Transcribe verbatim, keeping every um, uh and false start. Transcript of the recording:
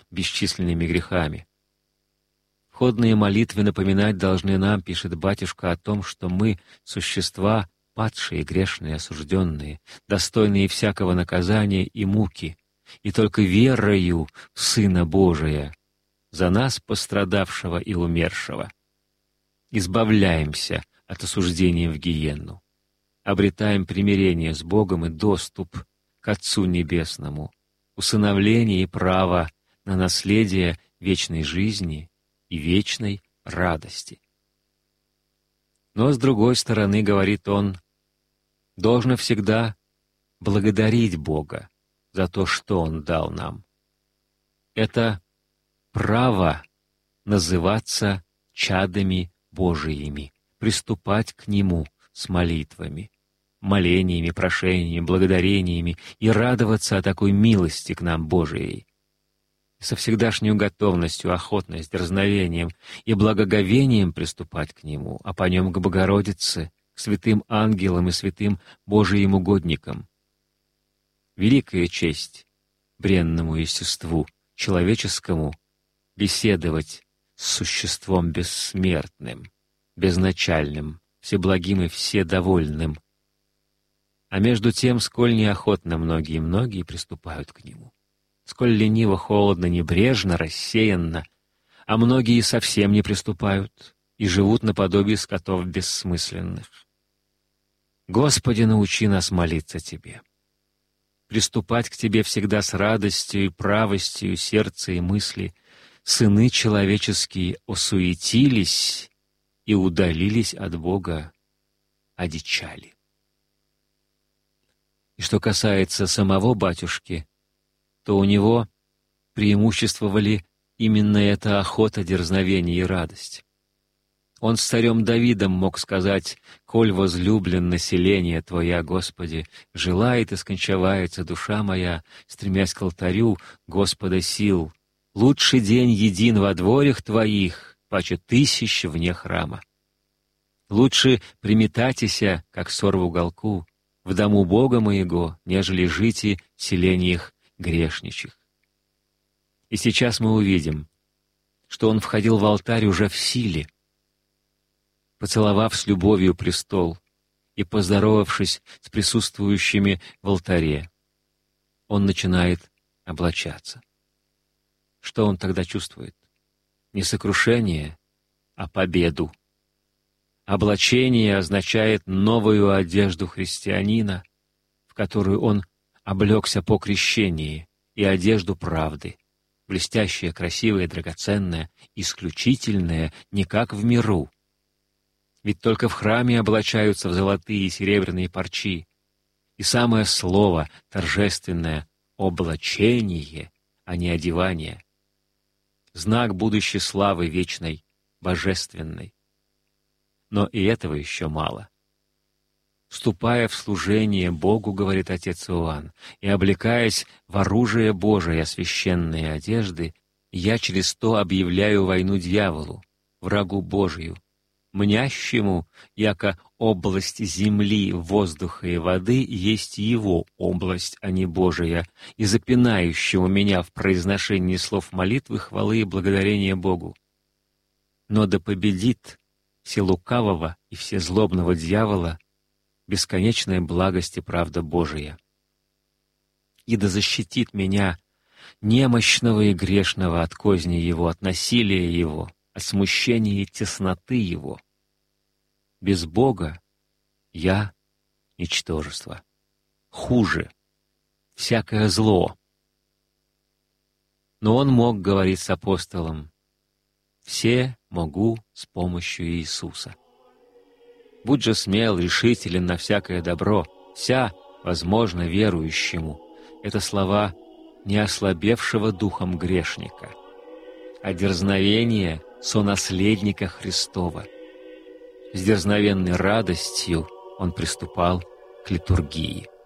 бесчисленными грехами. Входные молитвы напоминать должны нам, пишет батюшка, о том, что мы — существа падшие, грешные, осужденные, достойные всякого наказания и муки, и только верою в Сына Божия, за нас пострадавшего и умершего, избавляемся от осуждения в гиенну, обретаем примирение с Богом и доступ к Отцу Небесному, усыновление и право на наследие вечной жизни и вечной радости. Но, с другой стороны, говорит он, должно всегда благодарить Бога за то, что Он дал нам. Это право называться чадами Божиими, приступать к Нему с молитвами, молениями, прошениями, благодарениями и радоваться о такой милости к нам Божией. И со всегдашней готовностью, охотной, с дерзновением и благоговением приступать к Нему, а по Нем к Богородице, к святым ангелам и святым Божиим угодникам. Великая честь бренному естеству человеческому беседовать с существом бессмертным, безначальным, всеблагим и вседовольным. А между тем, сколь неохотно многие-многие приступают к Нему, сколь лениво, холодно, небрежно, рассеянно, а многие совсем не приступают и живут наподобие скотов бессмысленных. Господи, научи нас молиться Тебе, приступать к Тебе всегда с радостью и правостью сердца и мысли. Сыны человеческие осуетились и удалились от Бога, одичали. И что касается самого батюшки, то у него преимуществовали именно эта охота, дерзновение и радость. Он с царем Давидом мог сказать: «Коль возлюблен население Твоя, Господи, желает и скончавается душа моя, стремясь к алтарю Господа сил. Лучший день един во дворях Твоих, паче тысяч вне храма. Лучше приметатися, как сор в уголку, в дому Бога моего, нежели жите в селениях грешничих». И сейчас мы увидим, что он входил в алтарь уже в силе, поцеловав с любовью престол и поздоровавшись с присутствующими в алтаре. Он начинает облачаться. Что он тогда чувствует? Не сокрушение, а победу. Облачение означает новую одежду христианина, в которую он облегся по крещении, и одежду правды, блестящая, красивая, драгоценная, исключительная, не как в миру. Ведь только в храме облачаются в золотые и серебряные парчи, и самое слово торжественное — облачение, а не одевание. Знак будущей славы вечной, божественной. Но и этого еще мало. «Вступая в служение Богу, — говорит отец Иоанн, — и облекаясь в оружие Божие священные одежды, я через то объявляю войну дьяволу, врагу Божию, мнящему, яко область земли, воздуха и воды есть его область, а не Божия, и запинающему меня в произношении слов молитвы, хвалы и благодарения Богу. Но да победит все лукавого и все злобного дьявола бесконечная благость и правда Божия. И да защитит меня, немощного и грешного, от козни его, от насилия его, от смущения и тесноты его. Без Бога я — ничтожество. Хуже — всякое зло. Но он мог говорить с апостолом: «Все могу с помощью Иисуса». Будь же смел, решителен на всякое добро, вся возможно верующему. Это слова не ослабевшего духом грешника, а дерзновение сонаследника Христова. С дерзновенной радостью он приступал к литургии.